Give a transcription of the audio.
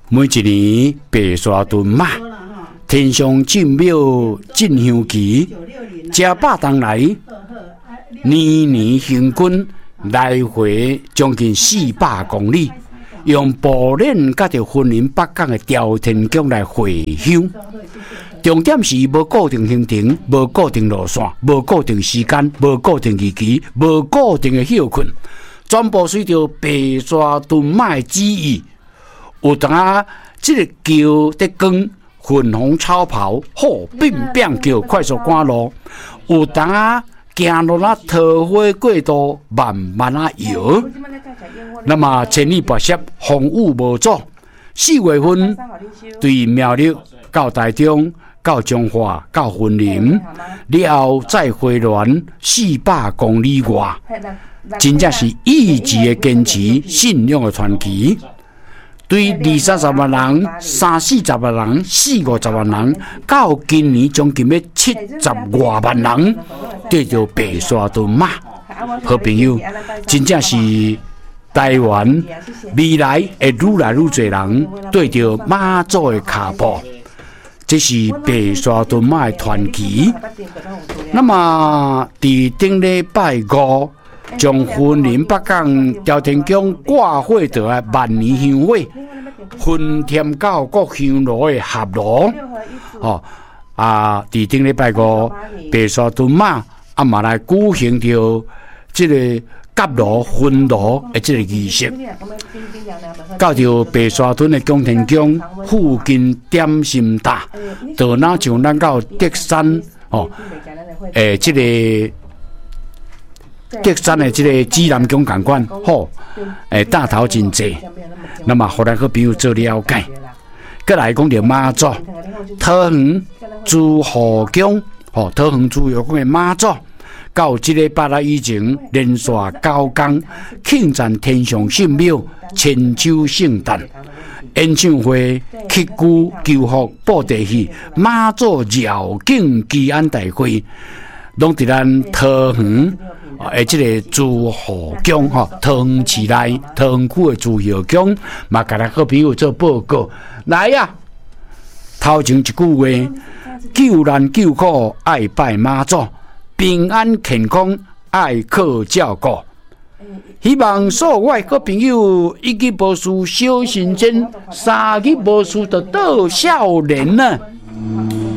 每一年白沙屯马天上进庙进香旗，车百当来，年年行军来回将近400公里，用步辇甲着云林北港的朝天宫来回乡。重点是无固定行程，无固定路线，无固定时间，无固定日期，无固定的休困，全部随着白沙屯马的旨意。有当啊，这个桥在光，粉红草袍，好变变叫快速赶路；有当啊，行路那桃花过道，慢慢啊摇。那么千里跋涉，风雨无阻。4月份对苗栗到台中，到彰化，到云林，了后再回銮400公里外，真正是意志的坚持，信仰的传奇。对20-30万人、30-40万人、40-50万人，到今年将近要70多万人，对着白沙屯马，好朋友，真正是台湾未来会愈来愈多人对着马祖的脚步，这是白沙屯马的传奇。那么，伫顶礼拜5。将云林北港朝天宫挂火道的万年香火，分添到各香炉的合炉。伫顶礼拜5，白沙屯马嘛来举行着这个甲炉、分炉的这个仪式。到着白沙屯的宫天宫附近点心塔，就哪像咱到德山这个。德山的这个指南宫港馆，大头真济，那么互咱个朋友做了解。再来讲到马祖，桃园朱河宫，桃园朱河宫的马祖，到这礼拜以前连续9天庆赞天上圣庙千秋圣诞演唱会、祈福、求福、布袋戏、马祖绕境祈安大会，拢伫咱桃园。这个朱河宫桃园市内桃园区的朱河宫，嘛，甲咱好朋友做报告。来呀，头前一句话：救难救苦爱拜妈祖，平安健康爱靠照顾。希望所有我好朋友一日无事小神仙，3日无事就到少年啊！